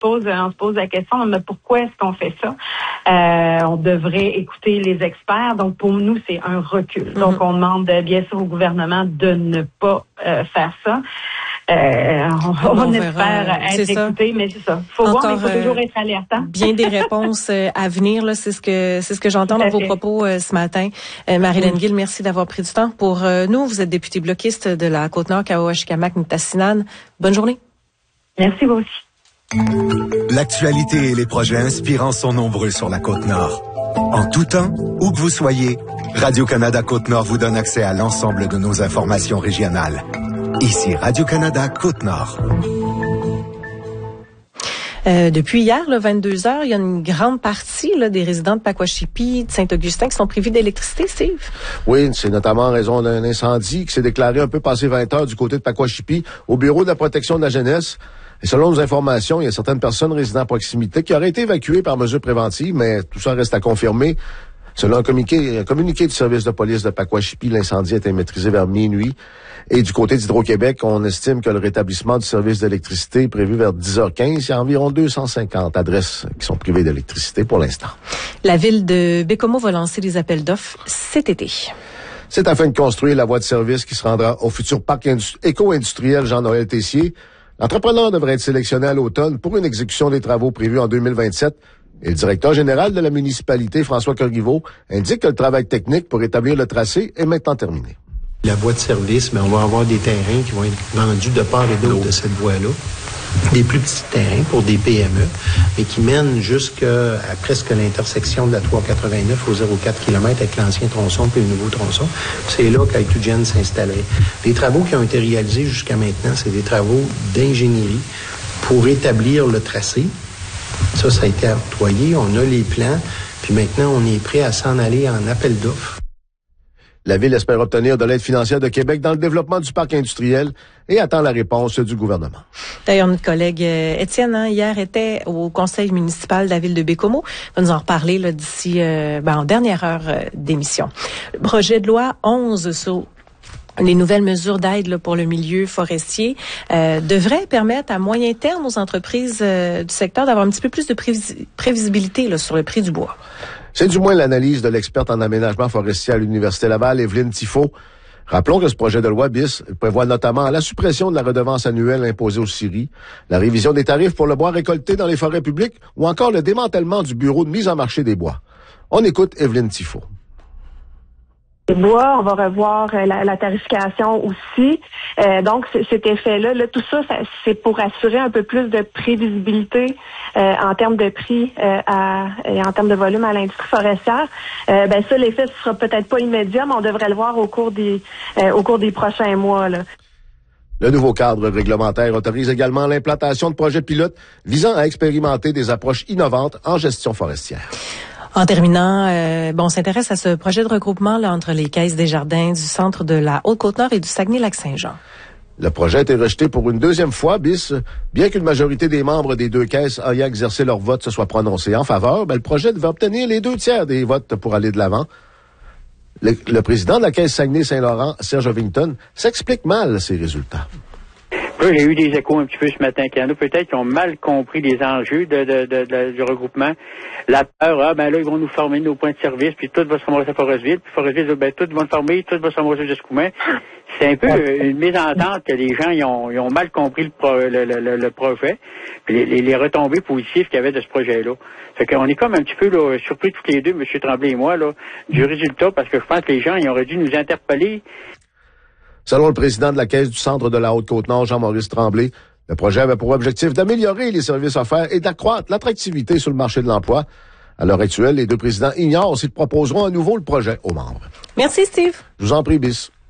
on se pose la question, mais pourquoi est-ce qu'on fait ça? On devrait écouter les experts. Donc, pour nous, c'est un recul. Donc, on demande bien sûr au gouvernement de ne pas faire ça. On espère être écouté, mais c'est ça. Faut voir, mais il faut toujours être alertant. Bien des réponses à venir, là, c'est ce que j'entends dans vos propos ce matin. Marilyn Gill, merci d'avoir pris du temps pour nous. Vous êtes députée bloquiste de la Côte-Nord, Kaouachimac-Nitassinan. Bonne journée. Merci, vous aussi. L'actualité et les projets inspirants sont nombreux sur la Côte-Nord. En tout temps, où que vous soyez, Radio-Canada Côte-Nord vous donne accès à l'ensemble de nos informations régionales. Ici Radio-Canada Côte-Nord. Depuis hier, le 22h, il y a une grande partie des résidents de Pakwashipi, de Saint-Augustin qui sont privés d'électricité, Steve. Oui, c'est notamment en raison d'un incendie qui s'est déclaré un peu passé 20 heures du côté de Pakwashipi au Bureau de la protection de la jeunesse. Et selon nos informations, il y a certaines personnes résidant à proximité qui auraient été évacuées par mesure préventive, mais tout ça reste à confirmer. Selon un communiqué du service de police de Pakwashipi, l'incendie a été maîtrisé vers minuit. Et du côté d'Hydro-Québec, on estime que le rétablissement du service d'électricité est prévu vers 10h15. Il y a environ 250 adresses qui sont privées d'électricité pour l'instant. La ville de Bécomo va lancer des appels d'offres cet été. C'est afin de construire la voie de service qui se rendra au futur parc éco-industriel Jean-Noël Tessier. L'entrepreneur devrait être sélectionné à l'automne pour une exécution des travaux prévus en 2027. Et le directeur général de la municipalité, François Corriveau, indique que le travail technique pour établir le tracé est maintenant terminé. La voie de service, on va avoir des terrains qui vont être vendus de part et d'autre de cette voie-là. Des plus petits terrains pour des PME, mais qui mènent jusqu'à presque l'intersection de la 389 au 0,4 km avec l'ancien tronçon puis le nouveau tronçon. C'est là qu'Aitugen s'installerait. Les travaux qui ont été réalisés jusqu'à maintenant, c'est des travaux d'ingénierie pour établir le tracé. Ça a été octroyé, on a les plans, puis maintenant on est prêt à s'en aller en appel d'offres. La Ville espère obtenir de l'aide financière de Québec dans le développement du parc industriel et attend la réponse du gouvernement. D'ailleurs, notre collègue Étienne, hier, était au conseil municipal de la Ville de Bécomo. Il va nous en reparler d'ici en dernière heure d'émission. Le projet de loi 11 sur les nouvelles mesures d'aide pour le milieu forestier devraient permettre à moyen terme aux entreprises du secteur d'avoir un petit peu plus de prévisibilité sur le prix du bois. C'est du moins l'analyse de l'experte en aménagement forestier à l'Université Laval, Evelyne Tifo. Rappelons que ce projet de loi bis prévoit notamment la suppression de la redevance annuelle imposée aux scieries, la révision des tarifs pour le bois récolté dans les forêts publiques ou encore le démantèlement du bureau de mise en marché des bois. On écoute Evelyne Tifo. Les bois, on va revoir la tarification aussi. Donc, cet effet-là, tout ça, c'est pour assurer un peu plus de prévisibilité en termes de prix et en termes de volume à l'industrie forestière. Ça, l'effet ne sera peut-être pas immédiat, mais on devrait le voir au cours des prochains mois. Là. Le nouveau cadre réglementaire autorise également l'implantation de projets pilotes visant à expérimenter des approches innovantes en gestion forestière. En terminant, on s'intéresse à ce projet de regroupement entre les caisses des jardins du centre de la Haute-Côte-Nord et du Saguenay-Lac-Saint-Jean. Le projet a été rejeté pour une deuxième fois, bien qu'une majorité des membres des deux caisses ayant exercé leur vote se soit prononcée en faveur. Le projet devait obtenir les 2/3 des votes pour aller de l'avant. Le président de la caisse Saguenay-Saint-Laurent, Serge Ovington, s'explique mal ces résultats. Là, j'ai eu des échos un petit peu ce matin qu'il y en a peut-être qui ont mal compris les enjeux du regroupement. La peur, là, ils vont nous former nos points de service, puis tout va se ramasser à Forestville, puis Forestville, tout va le former, tout va se ramasser à Escoumins. C'est un peu une mésentente que les gens ils ont mal compris le projet, puis les retombées positives qu'il y avait de ce projet-là. Fait qu'on est comme un petit peu surpris tous les deux, M. Tremblay et moi, du résultat, parce que je pense que les gens ils auraient dû nous interpeller. Selon le président de la Caisse du Centre de la Haute-Côte-Nord, Jean-Maurice Tremblay, le projet avait pour objectif d'améliorer les services offerts et d'accroître l'attractivité sur le marché de l'emploi. À l'heure actuelle, les deux présidents ignorent s'ils proposeront à nouveau le projet aux membres. Merci, Steve. Je vous en prie, bis.